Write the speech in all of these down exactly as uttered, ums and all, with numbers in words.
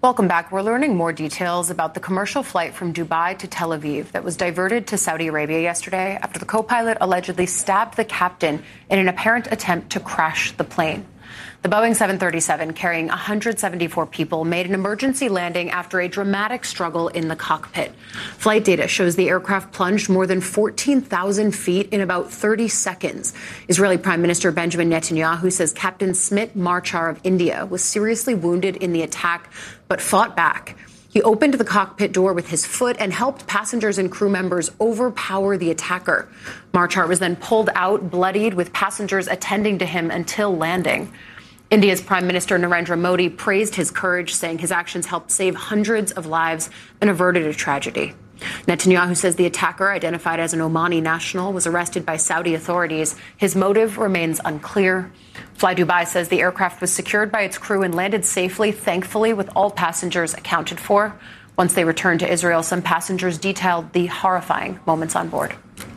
Welcome back. We're learning more details about the commercial flight from Dubai to Tel Aviv that was diverted to Saudi Arabia yesterday after the co-pilot allegedly stabbed the captain in an apparent attempt to crash the plane. The Boeing seven thirty-seven, carrying one hundred seventy-four people, made an emergency landing after a dramatic struggle in the cockpit. Flight data shows the aircraft plunged more than fourteen thousand feet in about thirty seconds. Israeli Prime Minister Benjamin Netanyahu says Captain Smit Marchar of India was seriously wounded in the attack, but fought back. He opened the cockpit door with his foot and helped passengers and crew members overpower the attacker. Marchar was then pulled out, bloodied, with passengers attending to him until landing. India's Prime Minister Narendra Modi praised his courage, saying his actions helped save hundreds of lives and averted a tragedy. Netanyahu says the attacker, identified as an Omani national, was arrested by Saudi authorities. His motive remains unclear. Fly Dubai says the aircraft was secured by its crew and landed safely, thankfully, with all passengers accounted for. Once they returned to Israel, some passengers detailed the horrifying moments on board.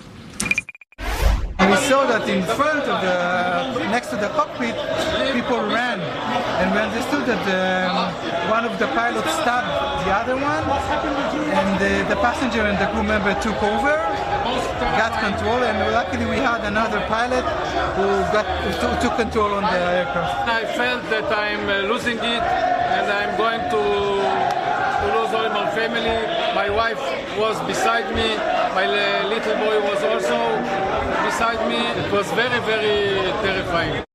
We saw that in front of the, next to the cockpit, people ran. And we understood that um, one of the pilots stabbed the other one, and the, the passenger and the crew member took over, got control, and luckily we had another pilot who got who took control on the aircraft. I felt that I'm uh, losing it, and I'm going to, to lose all my family. My wife was beside me, my uh, little boy was also beside me. It was very, very terrifying.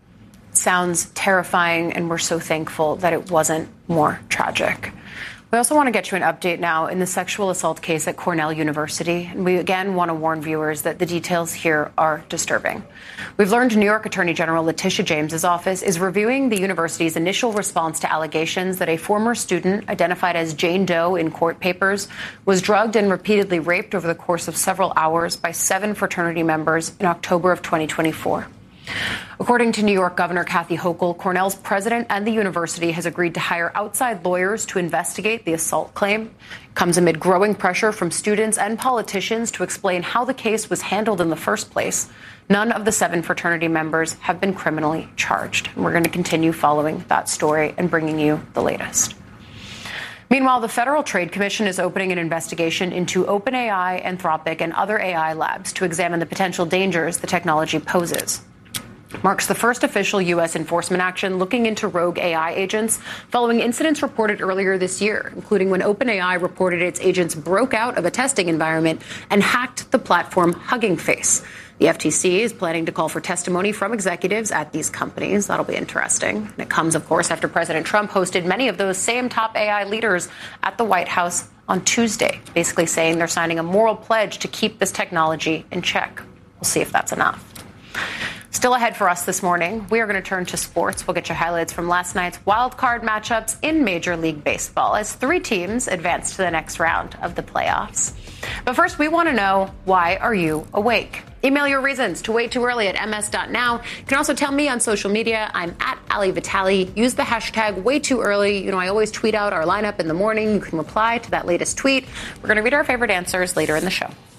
Sounds terrifying, and we're so thankful that it wasn't more tragic. We also want to get you an update now in the sexual assault case at Cornell University. And we again want to warn viewers that the details here are disturbing. We've learned New York Attorney General Letitia James's office is reviewing the university's initial response to allegations that a former student identified as Jane Doe in court papers was drugged and repeatedly raped over the course of several hours by seven fraternity members in October of twenty twenty-four. According to New York Governor Kathy Hochul, Cornell's president and the university has agreed to hire outside lawyers to investigate the assault claim. It comes amid growing pressure from students and politicians to explain how the case was handled in the first place. None of the seven fraternity members have been criminally charged. And we're going to continue following that story and bringing you the latest. Meanwhile, the Federal Trade Commission is opening an investigation into OpenAI, Anthropic, and other A I labs to examine the potential dangers the technology poses. Marks the first official U S enforcement action looking into rogue A I agents following incidents reported earlier this year, including when OpenAI reported its agents broke out of a testing environment and hacked the platform Hugging Face. The F T C is planning to call for testimony from executives at these companies. That'll be interesting. And it comes, of course, after President Trump hosted many of those same top A I leaders at the White House on Tuesday, basically saying they're signing a moral pledge to keep this technology in check. We'll see if that's enough. Still ahead for us this morning, we are going to turn to sports. We'll get you highlights from last night's wild card matchups in Major League Baseball as three teams advance to the next round of the playoffs. But first, we want to know, why are you awake? Email your reasons to wait too early at m s dot now. You can also tell me on social media. I'm at Ali Vitali. Use the hashtag way too early. You know, I always tweet out our lineup in the morning. You can reply to that latest tweet. We're going to read our favorite answers later in the show.